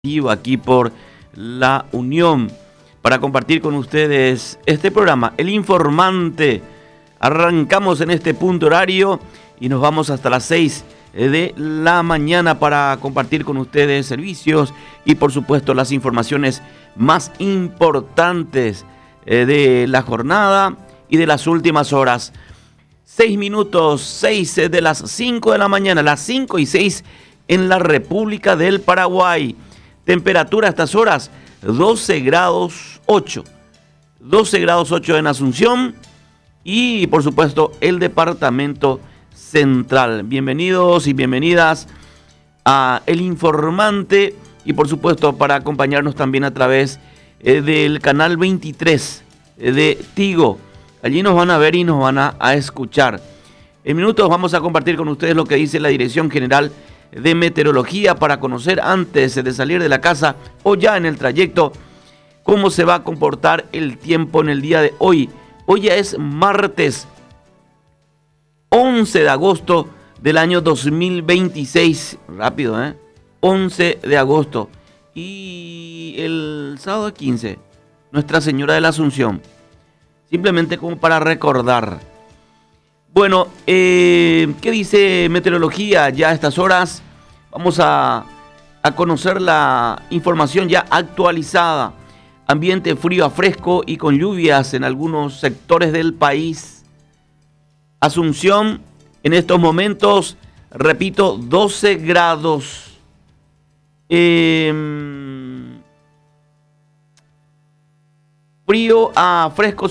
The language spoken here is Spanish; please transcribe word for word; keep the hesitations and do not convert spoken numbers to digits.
Aquí por La Unión para compartir con ustedes este programa, El Informante. Arrancamos en este punto horario y nos vamos hasta las seis de la mañana para compartir con ustedes servicios y por supuesto las informaciones más importantes de la jornada y de las últimas horas. Seis minutos, seis de las cinco de la mañana, las cinco y seis en la República del Paraguay. Temperatura a estas horas, doce grados ocho. doce grados ocho en Asunción y, por supuesto, el Departamento Central. Bienvenidos y bienvenidas a El Informante y, por supuesto, para acompañarnos también a través eh, del canal veintitrés eh, de Tigo. Allí nos van a ver y nos van a, a escuchar. En minutos vamos a compartir con ustedes lo que dice la Dirección General de Meteorología para conocer antes de salir de la casa o ya en el trayecto cómo se va a comportar el tiempo en el día de hoy. Hoy ya es martes once de agosto del año dos mil veintiséis. Rápido, ¿eh? once de agosto. Y el sábado quince, Nuestra Señora de la Asunción. Simplemente como para recordar. Bueno, eh, ¿qué dice meteorología ya a estas horas? Vamos a, a conocer la información ya actualizada. Ambiente frío a fresco y con lluvias en algunos sectores del país. Asunción, en estos momentos, repito, doce grados. Eh, frío a fresco